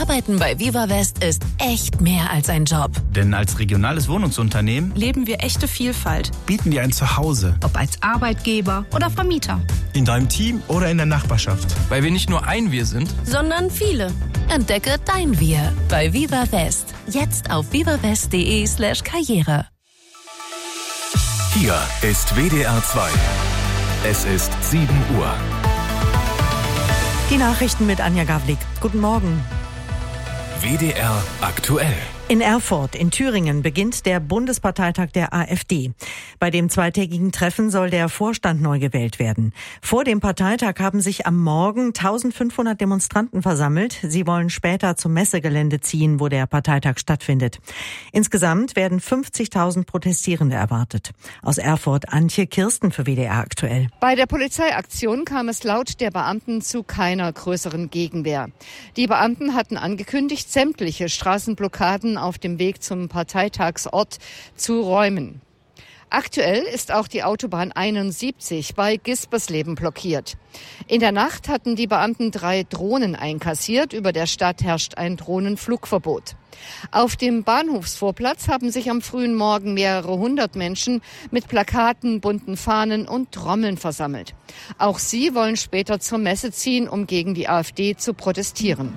Arbeiten bei Viva West ist echt mehr als ein Job. Denn als regionales Wohnungsunternehmen leben wir echte Vielfalt. Bieten dir ein Zuhause. Ob als Arbeitgeber oder Vermieter. In deinem Team oder in der Nachbarschaft. Weil wir nicht nur ein Wir sind, sondern viele. Entdecke dein Wir bei Viva West. Jetzt auf vivawest.de/Karriere. Hier ist WDR 2. Es ist 7 Uhr. Die Nachrichten mit Anja Gawlik. Guten Morgen. WDR aktuell. In Erfurt in Thüringen beginnt der Bundesparteitag der AfD. Bei dem zweitägigen Treffen soll der Vorstand neu gewählt werden. Vor dem Parteitag haben sich am Morgen 1500 Demonstranten versammelt. Sie wollen später zum Messegelände ziehen, wo der Parteitag stattfindet. Insgesamt werden 50.000 Protestierende erwartet. Aus Erfurt Antje Kirsten für WDR aktuell. Bei der Polizeiaktion kam es laut der Beamten zu keiner größeren Gegenwehr. Die Beamten hatten angekündigt, sämtliche Straßenblockaden auf dem Weg zum Parteitagsort zu räumen. Aktuell ist auch die Autobahn 71 bei Gispersleben blockiert. In der Nacht hatten die Beamten 3 Drohnen einkassiert. Über der Stadt herrscht ein Drohnenflugverbot. Auf dem Bahnhofsvorplatz haben sich am frühen Morgen mehrere hundert Menschen mit Plakaten, bunten Fahnen und Trommeln versammelt. Auch sie wollen später zur Messe ziehen, um gegen die AfD zu protestieren.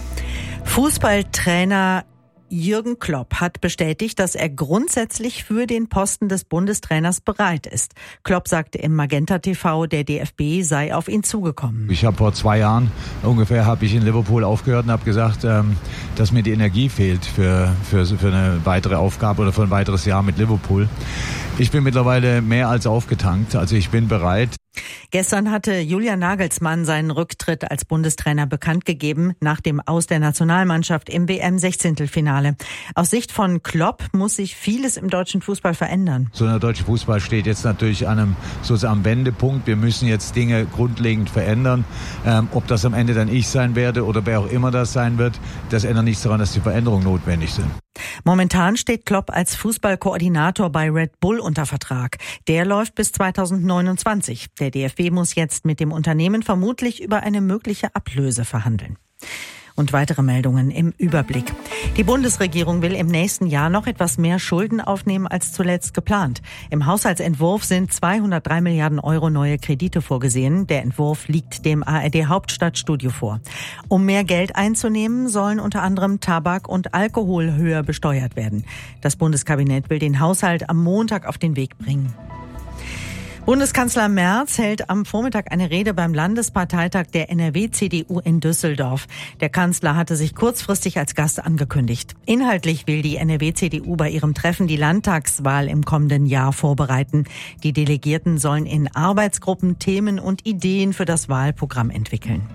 Fußballtrainer Jürgen Klopp hat bestätigt, dass er grundsätzlich für den Posten des Bundestrainers bereit ist. Klopp sagte im Magenta TV, der DFB sei auf ihn zugekommen. Ich habe vor 2 Jahren ungefähr in Liverpool aufgehört und habe gesagt, dass mir die Energie fehlt für eine weitere Aufgabe oder für ein weiteres Jahr mit Liverpool. Ich bin mittlerweile mehr als aufgetankt, also ich bin bereit. Gestern hatte Julian Nagelsmann seinen Rücktritt als Bundestrainer bekannt gegeben, nach dem Aus der Nationalmannschaft im WM-16-Finale. Aus Sicht von Klopp muss sich vieles im deutschen Fußball verändern. So der deutsche Fußball steht jetzt natürlich am Wendepunkt. Wir müssen jetzt Dinge grundlegend verändern. Ob das am Ende dann ich sein werde oder wer auch immer das sein wird, das ändert nichts daran, dass die Veränderungen notwendig sind. Momentan steht Klopp als Fußballkoordinator bei Red Bull unter Vertrag. Der läuft bis 2029. Der DFB muss jetzt mit dem Unternehmen vermutlich über eine mögliche Ablöse verhandeln. Und weitere Meldungen im Überblick. Die Bundesregierung will im nächsten Jahr noch etwas mehr Schulden aufnehmen als zuletzt geplant. Im Haushaltsentwurf sind 203 Milliarden Euro neue Kredite vorgesehen. Der Entwurf liegt dem ARD Hauptstadtstudio vor. Um mehr Geld einzunehmen, sollen unter anderem Tabak und Alkohol höher besteuert werden. Das Bundeskabinett will den Haushalt am Montag auf den Weg bringen. Bundeskanzler Merz hält am Vormittag eine Rede beim Landesparteitag der NRW-CDU in Düsseldorf. Der Kanzler hatte sich kurzfristig als Gast angekündigt. Inhaltlich will die NRW-CDU bei ihrem Treffen die Landtagswahl im kommenden Jahr vorbereiten. Die Delegierten sollen in Arbeitsgruppen Themen und Ideen für das Wahlprogramm entwickeln.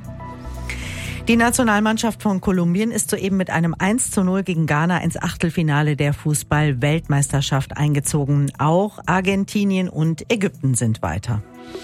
Die Nationalmannschaft von Kolumbien ist soeben mit einem 1:0 gegen Ghana ins Achtelfinale der Fußball-Weltmeisterschaft eingezogen. Auch Argentinien und Ägypten sind weiter.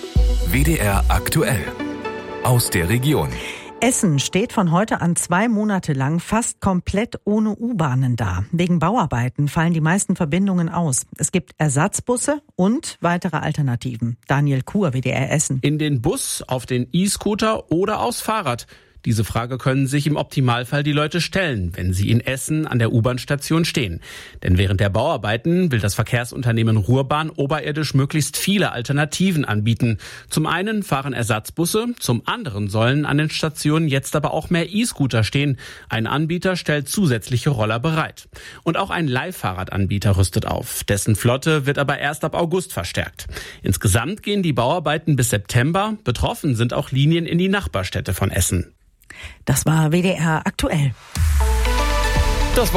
WDR aktuell. Aus der Region. Essen steht von heute an 2 Monate lang fast komplett ohne U-Bahnen da. Wegen Bauarbeiten fallen die meisten Verbindungen aus. Es gibt Ersatzbusse und weitere Alternativen. Daniel Kuhr, WDR Essen. In den Bus, auf den E-Scooter oder aufs Fahrrad? Diese Frage können sich im Optimalfall die Leute stellen, wenn sie in Essen an der U-Bahn-Station stehen. Denn während der Bauarbeiten will das Verkehrsunternehmen Ruhrbahn oberirdisch möglichst viele Alternativen anbieten. Zum einen fahren Ersatzbusse, zum anderen sollen an den Stationen jetzt aber auch mehr E-Scooter stehen. Ein Anbieter stellt zusätzliche Roller bereit. Und auch ein Leihfahrradanbieter rüstet auf. Dessen Flotte wird aber erst ab August verstärkt. Insgesamt gehen die Bauarbeiten bis September. Betroffen sind auch Linien in die Nachbarstädte von Essen. Das war WDR aktuell. Das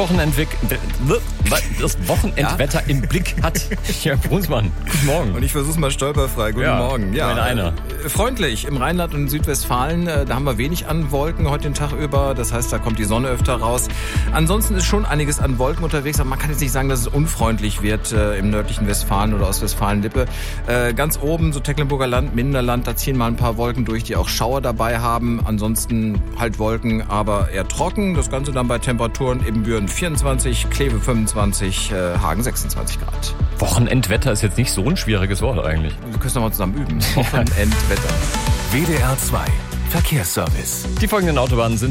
Wochenendwetter im Blick hat Jörg Brunsmann. Guten Morgen. Und ich versuch's mal stolperfrei. Guten Morgen. Ja, einer. Freundlich. Im Rheinland und Südwestfalen, da haben wir wenig an Wolken heute den Tag über. Das heißt, da kommt die Sonne öfter raus. Ansonsten ist schon einiges an Wolken unterwegs, aber man kann jetzt nicht sagen, dass es unfreundlich wird im nördlichen Westfalen oder Ostwestfalen-Lippe. Ganz oben, so Tecklenburger Land, Minderland, da ziehen mal ein paar Wolken durch, die auch Schauer dabei haben. Ansonsten halt Wolken, aber eher trocken. Das Ganze dann bei Temperaturen eben Büren 24, Kleve 25, Hagen 26 Grad. Wochenendwetter ist jetzt nicht so ein schwieriges Wort eigentlich. Wir können es nochmal zusammen üben. Wochenendwetter. WDR 2 Verkehrsservice. Die folgenden Autobahnen sind